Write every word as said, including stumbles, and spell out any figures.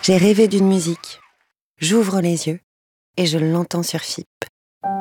J'ai rêvé d'une musique. J'ouvre les yeux et je l'entends sur F I P.